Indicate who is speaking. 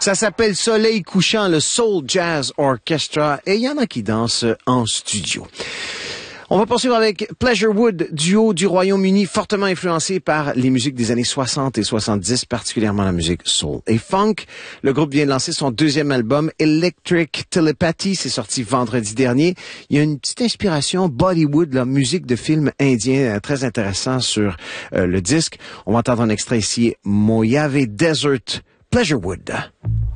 Speaker 1: Ça s'appelle Soleil couchant, le Soul Jazz Orchestra, et il y en a qui dansent en studio. On va poursuivre avec Pleasure Wood, duo du Royaume-Uni, fortement influencé par les musiques des années 60 et 70, particulièrement la musique soul et funk. Le groupe vient de lancer son deuxième album, Electric Telepathy, c'est sorti vendredi dernier. Il y a une petite inspiration Bollywood, la musique de film indien, très intéressant sur le disque. On va entendre un extrait ici, Mojave Desert, Pleasure Wood.